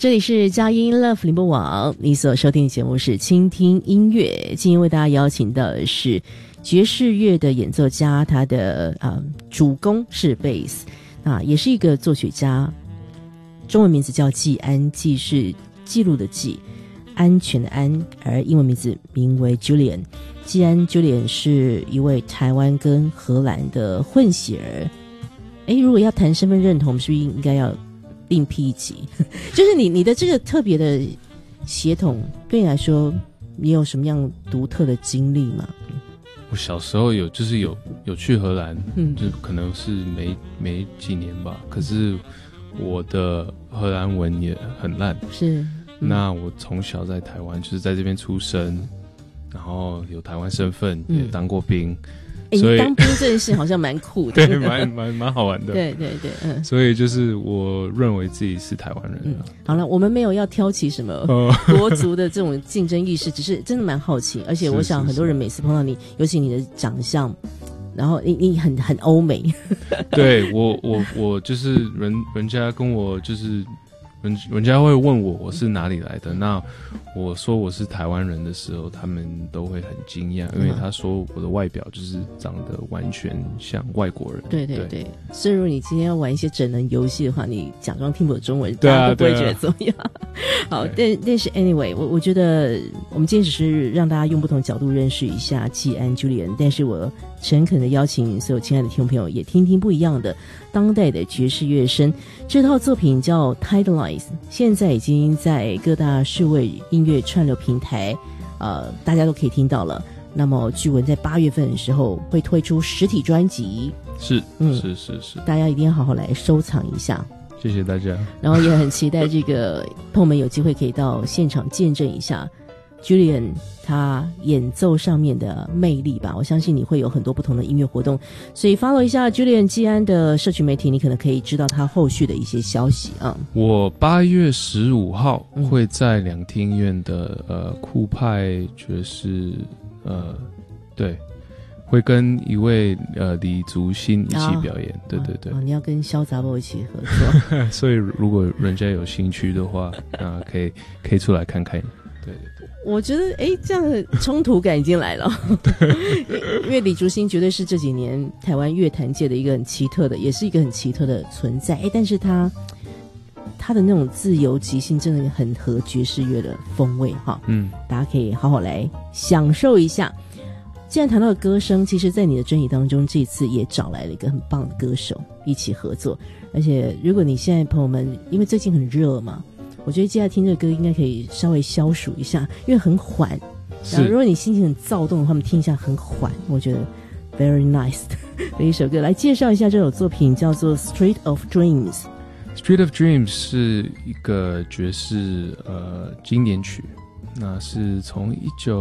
这里是佳音 Love 联播网，你所收听的节目是倾听音乐。今天为大家邀请到的是爵士乐的演奏家，他的主攻是贝斯也是一个作曲家，中文名字叫季安，季是记录的季，安全的安，而英文名字名为 Julian。 季安 Julian 是一位台湾跟荷兰的混血儿。如果要谈身份认同，我们是不是应该要另辟一集？就是你的这个特别的血统对你来说，你有什么样独特的经历吗？ 我小时候有去荷兰，就可能是没几年吧，可是我的荷兰文也很烂。是，那我从小在台湾，就是在这边出生，然后有台湾身份，也当过兵。所以你当兵这件事好像蛮酷的。 对，蛮好玩的。对对对，所以就是我认为自己是台湾人。 好了，我们没有要挑起什么国族的这种竞争意识，只是真的蛮好奇。而且我想很多人每次碰到你，尤其你的长相，然后你很欧美。 对，我就是人家跟我就是人家会问我是哪里来的，那我说我是台湾人的时候，他们都会很惊讶，因为他说我的外表就是长得完全像外国人。对对对， 所以如果你今天要玩一些整人游戏的话，你假装听不懂中文，大家都不会觉得怎么样。好，但是 anyway， 我觉得我们今天只是让大家用不同角度认识一下季安 Julian， 但是我诚恳的邀请所有亲爱的听众朋友也听听不一样的当代的爵士乐声。这套作品叫 Tidalize， 现在已经在各大数位音乐串流平台大家都可以听到了。那么据闻在8月份的时候会推出实体专辑。是，大家一定要好好来收藏一下。 谢谢大家。 然后也很期待这个朋友们有机会可以到现场见证一下Julian 他演奏上面的魅力吧，我相信你会有很多不同的音乐活动，所以 follow 一下 Julian 季安的社群媒体，你可能可以知道他后续的一些消息啊。 我8月15号会在两厅院的酷派爵士对，会跟一位李竹新一起表演。对对对， 你要跟萧杂波一起合作。 所以如果人家有兴趣的话，可以出来看看。对对对， 我觉得这样的冲突感已经来了。因为李竹新绝对是这几年台湾乐坛界的一个很奇特的，也是一个很奇特的存在。但是他的那种自由即兴真的很合爵士乐的风味哈。大家可以好好来享受一下。既然谈到歌声，其实在你的专辑当中，这次也找来了一个很棒的歌手一起合作。而且如果你现在朋友们，因为最近很热嘛，我觉得接下来听这个歌应该可以稍微消暑一下，因为很缓。然后如果你心情很躁动的话，我们听一下很缓，我觉得 very nice 的一首歌。来介绍一下这首作品，叫做 Street of Dreams。Street of Dreams 是一个爵士经典曲，那是从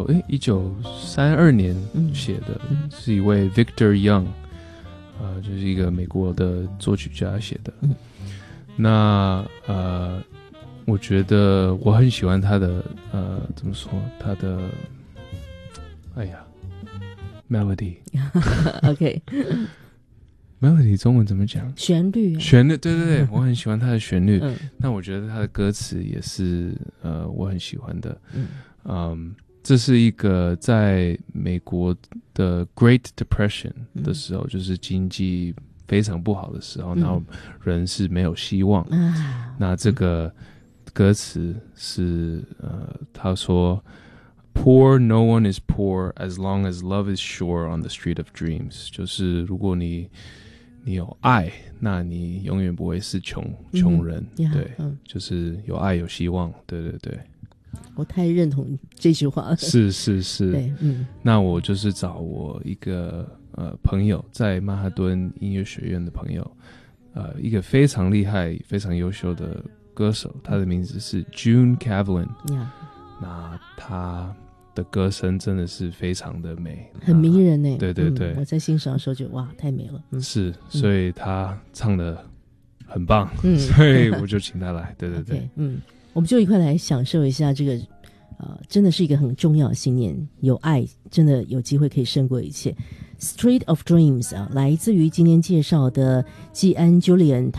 1932年写的，是一位 Victor Young，就是一个美国的作曲家写的。那我觉得我很喜欢他的怎么说，他的melody OK melody 中文怎么讲？ 旋律， 对对对，我很喜欢他的旋律。那我觉得他的歌词也是我很喜欢的。这是一个在美国的 Great Depression 的时候，就是经济非常不好的时候，然后人是没有希望。那这个歌词是他说 Poor no one is poor as long as love is sure on the street of dreams， 就是如果你有爱，那你永远不会是穷人。对，就是有爱有希望。对对对， 我太认同这句话了。 是对，那我就是找我一个朋友，在曼哈顿音乐学院的朋友，一个非常厉害非常优秀的歌手，他的名字是 June Cavlin。那他的歌声真的是非常的美， 很迷人耶。 对对对， 我在欣赏的时候觉得哇，太美了。 是，所以他唱得很棒。所以我就请他来。对对对。 Okay，我们就一块来享受一下这个真的是一个很重要的信念，有爱真的有机会可以胜过一切。Street of Dreams 来自于今天介绍的季安 Julian，